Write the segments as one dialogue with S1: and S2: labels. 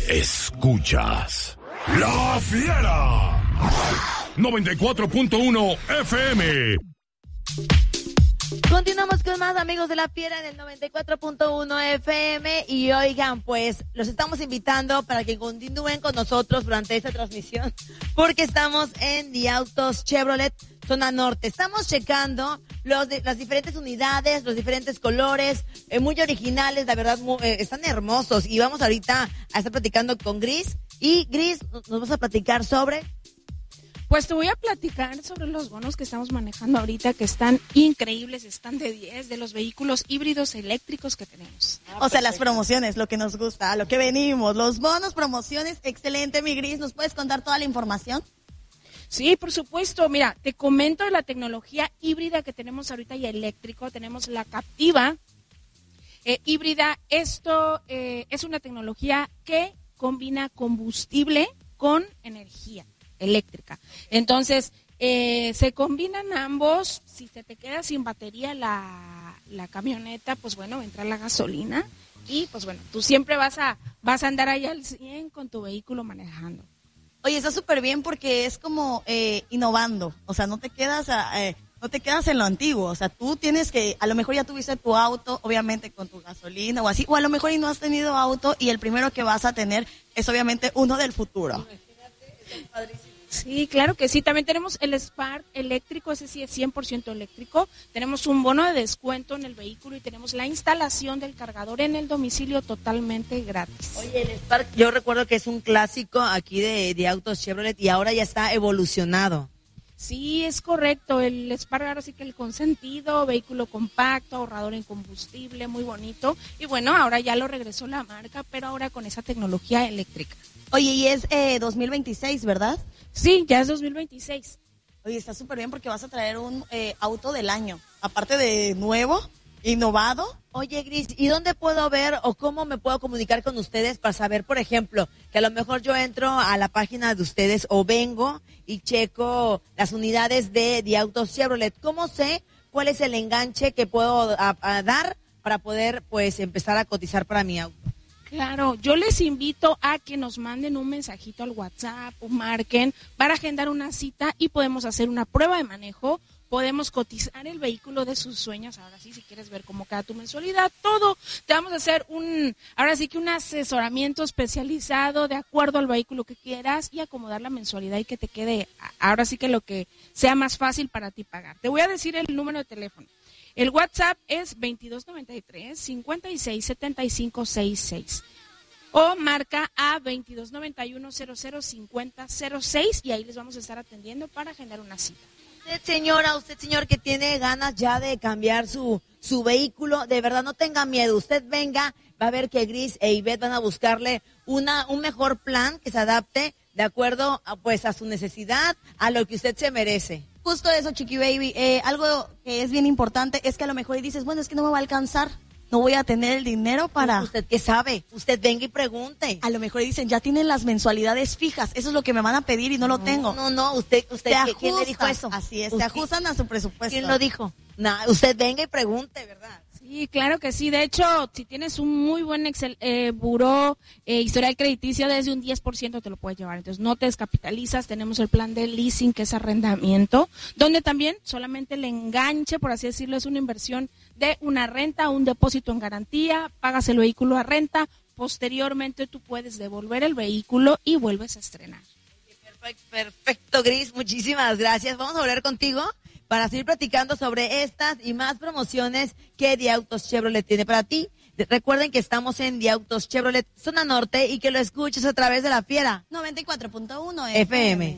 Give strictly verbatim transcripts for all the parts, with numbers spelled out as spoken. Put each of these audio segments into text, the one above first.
S1: Escuchas La Fiera noventa y cuatro punto uno F M.
S2: Continuamos con más amigos de La Fiera en el noventa y cuatro punto uno F M y oigan, pues los estamos invitando para que continúen con nosotros durante esta transmisión porque estamos en The Autos Chevrolet Zona Norte. Estamos checando los de, las diferentes unidades, los diferentes colores, eh, muy originales, la verdad muy, eh, están hermosos y vamos ahorita a estar platicando con Gris y Gris nos vas a platicar sobre...
S3: Pues te voy a platicar sobre los bonos que estamos manejando ahorita, que están increíbles, están de diez, de los vehículos híbridos eléctricos que tenemos.
S4: Ah, o sea, las promociones, lo que nos gusta, a lo que venimos, los bonos, promociones, excelente, mi Gris. ¿Nos puedes contar toda la información?
S3: Sí, por supuesto. Mira, te comento de la tecnología híbrida que tenemos ahorita y eléctrico. Tenemos la Captiva eh, híbrida. Esto eh, es una tecnología que combina combustible con energía eléctrica. Entonces, eh, se combinan ambos. Si se te queda sin batería la, la camioneta, pues bueno, entra la gasolina y pues bueno, tú siempre vas a vas a andar ahí al cien con tu vehículo manejando.
S4: Oye, está súper bien porque es como eh, innovando, o sea, no te quedas a, eh, no te quedas en lo antiguo, o sea, tú tienes que, a lo mejor ya tuviste tu auto, obviamente con tu gasolina o así, o a lo mejor y no has tenido auto y el primero que vas a tener es obviamente uno del futuro.
S3: Imagínate, es padrísimo. Sí, claro que sí. También tenemos el Spark eléctrico, ese sí es cien por ciento eléctrico. Tenemos un bono de descuento en el vehículo y tenemos la instalación del cargador en el domicilio totalmente gratis.
S2: Oye, el Spark, yo recuerdo que es un clásico aquí de, de Autos Chevrolet y ahora ya está evolucionado.
S3: Sí, es correcto. El Spark ahora sí que el consentido, vehículo compacto, ahorrador en combustible, muy bonito. Y bueno, ahora ya lo regresó la marca, pero ahora con esa tecnología eléctrica.
S4: Oye, y es eh, dos mil veintiséis, ¿verdad?
S3: Sí, ya es dos mil veintiséis.
S4: Oye, está súper bien porque vas a traer un eh, auto del año. Aparte de nuevo, innovado.
S2: Oye, Gris, ¿y dónde puedo ver o cómo me puedo comunicar con ustedes para saber, por ejemplo, que a lo mejor yo entro a la página de ustedes o vengo y checo las unidades de, de Autos Chevrolet? ¿Cómo sé cuál es el enganche que puedo a, a dar para poder, pues, empezar a cotizar para mi auto?
S3: Claro, yo les invito a que nos manden un mensajito al WhatsApp o marquen para agendar una cita y podemos hacer una prueba de manejo, podemos cotizar el vehículo de sus sueños, ahora sí, si quieres ver cómo queda tu mensualidad, todo, te vamos a hacer un, ahora sí que un asesoramiento especializado de acuerdo al vehículo que quieras y acomodar la mensualidad y que te quede, ahora sí que lo que sea más fácil para ti pagar. Te voy a decir el número de teléfono. El WhatsApp es veintidós noventa y tres, cincuenta y seis, setenta y cinco, sesenta y seis o marca a veintidós noventa y uno, cero cero cincuenta cero seis y ahí les vamos a estar atendiendo para agendar una cita.
S2: Usted, señora, usted, señor, que tiene ganas ya de cambiar su, su vehículo, de verdad no tenga miedo, usted venga, va a ver que Gris e Ivette van a buscarle una, un mejor plan que se adapte de acuerdo a, pues, a su necesidad, a lo que usted se merece.
S4: Justo eso, Chiqui Baby. Eh, algo que es bien importante es que a lo mejor dices, bueno, es que no me va a alcanzar, no voy a tener el dinero para...
S2: ¿Usted qué sabe? Usted venga y pregunte.
S4: A lo mejor dicen, ya tienen las mensualidades fijas, eso es lo que me van a pedir y no, no lo tengo.
S2: No, no, usted, usted, ¿quién le dijo eso?
S4: Así es,
S2: ¿Usted?
S4: se ajustan a su presupuesto.
S2: ¿Quién lo dijo? No, usted venga y pregunte, ¿verdad?
S3: Sí, claro que sí. De hecho, si tienes un muy buen Excel, eh, buró, eh, historial crediticio, desde un diez por ciento te lo puedes llevar. Entonces, no te descapitalizas. Tenemos el plan de leasing, que es arrendamiento, donde también solamente el enganche, por así decirlo, es una inversión de una renta, un depósito en garantía, pagas el vehículo a renta, posteriormente tú puedes devolver el vehículo y vuelves a estrenar.
S2: Perfecto, perfecto, Gris. Muchísimas gracias. Vamos a volver contigo para seguir platicando sobre estas y más promociones que The Autos Chevrolet tiene para ti. Recuerden que estamos en The Autos Chevrolet Zona Norte y que lo escuches a través de La Fiera
S4: noventa y cuatro punto uno
S2: F M.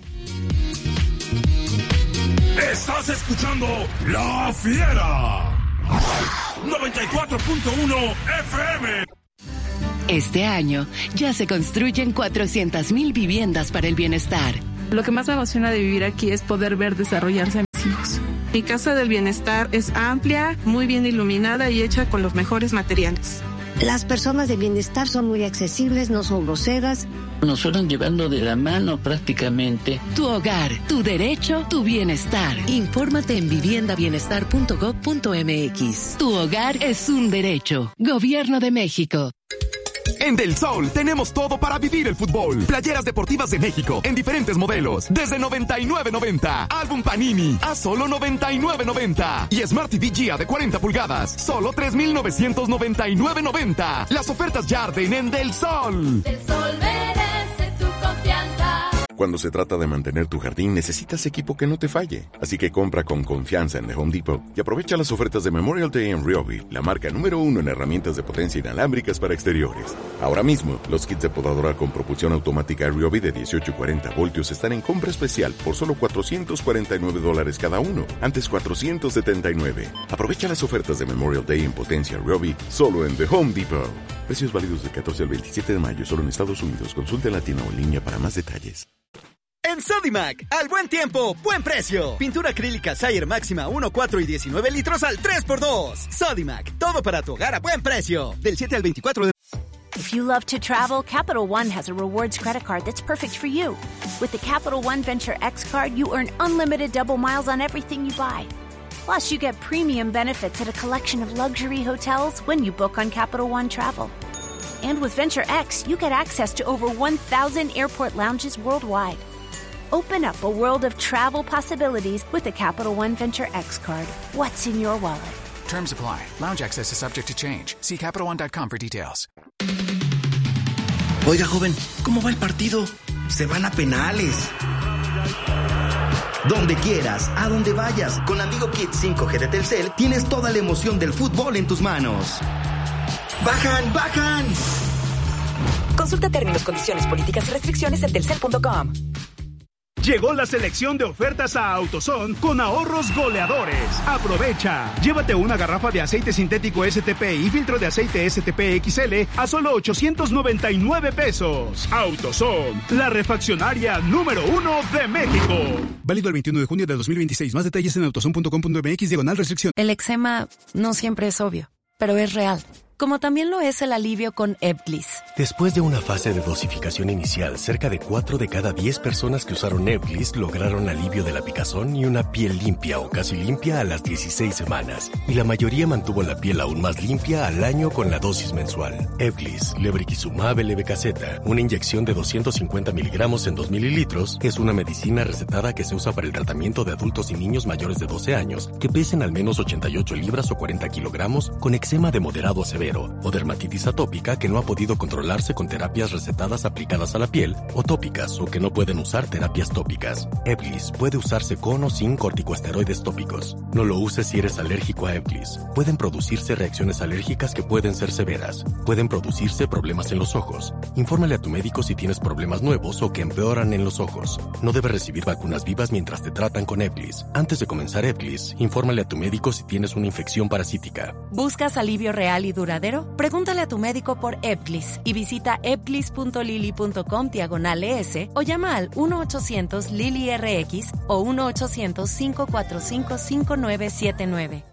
S1: Estás escuchando La Fiera noventa y cuatro punto uno F M.
S5: Este año ya se construyen cuatrocientas mil viviendas para el bienestar.
S6: Lo que más me emociona de vivir aquí es poder ver desarrollarse a mis hijos. Mi casa del bienestar es amplia, muy bien iluminada y hecha con los mejores materiales.
S7: Las personas de bienestar son muy accesibles, no son groseras.
S8: Nos fueron llevando de la mano prácticamente.
S5: Tu hogar, tu derecho, tu bienestar. Infórmate en vivienda bienestar punto gob punto m x. Tu hogar es un derecho. Gobierno de México.
S9: En Del Sol tenemos todo para vivir el fútbol. Playeras deportivas de México en diferentes modelos desde noventa y nueve noventa. Álbum Panini a solo noventa y nueve noventa. Y Smart T V Gia de cuarenta pulgadas, solo tres mil novecientos noventa y nueve noventa. Las ofertas ya arden en Del Sol.
S10: Del Sol merece tu confianza.
S11: Cuando se trata de mantener tu jardín, necesitas equipo que no te falle. Así que compra con confianza en The Home Depot y aprovecha las ofertas de Memorial Day en Ryobi, la marca número uno en herramientas de potencia inalámbricas para exteriores. Ahora mismo, los kits de podadora con propulsión automática Ryobi de dieciocho y cuarenta voltios están en compra especial por solo cuatrocientos cuarenta y nueve dólares cada uno, antes cuatrocientos setenta y nueve. Aprovecha las ofertas de Memorial Day en potencia Ryobi solo en The Home Depot. Precios válidos del catorce al veintisiete de mayo solo en Estados Unidos. Consulte en la tienda o en línea para más detalles.
S12: En Sodimac, al buen tiempo, buen precio. Pintura acrílica Sayer Máxima uno, cuatro y diecinueve litros al tres por dos. Sodimac, todo para tu hogar a buen precio. Del siete al veinticuatro de...
S13: If you love to travel, Capital One has a rewards credit card that's perfect for you. With the Capital One Venture X card, you earn unlimited double miles on everything you buy. Plus, you get premium benefits at a collection of luxury hotels when you book on Capital One Travel. And with Venture X, you get access to over one thousand airport lounges worldwide. Open up a world of travel possibilities with the Capital One Venture X card. What's in your wallet?
S14: Terms apply. Lounge access is subject to change. See Capital One dot com for details.
S15: Oiga, joven, ¿cómo va el partido? Se van a penales. Donde quieras, a donde vayas, con Amigo Kit cinco G de Telcel tienes toda la emoción del fútbol en tus manos. ¡Bajan, bajan!
S16: Consulta términos, condiciones, políticas y restricciones en telcel punto com.
S17: Llegó la selección de ofertas a AutoZone con ahorros goleadores. Aprovecha. Llévate una garrafa de aceite sintético S T P y filtro de aceite S T P X L a solo ochocientos noventa y nueve pesos. AutoZone, la refaccionaria número uno de México.
S18: Válido el veintiuno de junio de dos mil veintiséis. Más detalles en autozone punto com punto m x diagonal restricción.
S19: El eczema no siempre es obvio, pero es real. Como también lo es el alivio con Ebglyss.
S20: Después de una fase de dosificación inicial, cerca de cuatro de cada diez personas que usaron Ebglyss lograron alivio de la picazón y una piel limpia o casi limpia a las dieciséis semanas. Y la mayoría mantuvo la piel aún más limpia al año con la dosis mensual. Ebglyss, lebrikizumab levetaceta, una inyección de doscientos cincuenta miligramos en dos mililitros, es una medicina recetada que se usa para el tratamiento de adultos y niños mayores de doce años que pesen al menos ochenta y ocho libras o cuarenta kilogramos con eczema de moderado a severo o dermatitis atópica que no ha podido controlarse con terapias recetadas aplicadas a la piel o tópicas o que no pueden usar terapias tópicas. Ebglyss puede usarse con o sin corticosteroides tópicos. No lo uses si eres alérgico a Ebglyss. Pueden producirse reacciones alérgicas que pueden ser severas. Pueden producirse problemas en los ojos. Infórmale a tu médico si tienes problemas nuevos o que empeoran en los ojos. No debes recibir vacunas vivas mientras te tratan con Ebglyss. Antes de comenzar Ebglyss, infórmale a tu médico si tienes una infección parasítica.
S19: ¿Buscas alivio real y duradero? Pregúntale a tu médico por Ebglyss y visita ebglyss punto lili punto com diagonal es o llama al uno ochocientos lili R X o uno ochocientos cinco cuatro cinco cinco nueve siete nueve.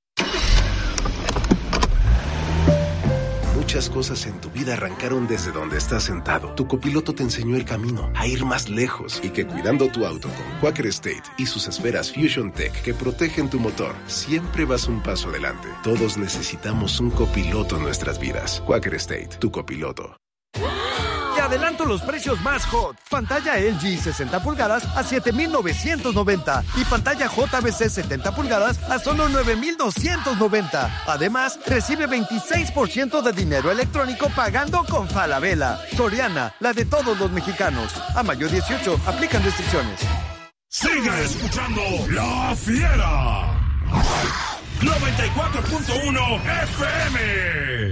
S21: Muchas cosas en tu vida arrancaron desde donde estás sentado. Tu copiloto te enseñó el camino a ir más lejos y que cuidando tu auto con Quaker State y sus esferas Fusion Tech que protegen tu motor, siempre vas un paso adelante. Todos necesitamos un copiloto en nuestras vidas. Quaker State, tu copiloto.
S22: Te adelanto los precios más hot. Pantalla L G sesenta pulgadas a siete mil novecientos noventa y pantalla J V C setenta pulgadas a solo nueve mil doscientos noventa. Además, recibe veintiséis por ciento de dinero electrónico pagando con Falabella. Soriana, la de todos los mexicanos. A mayo dieciocho, aplican restricciones.
S1: Sigue escuchando La Fiera. noventa y cuatro punto uno F M.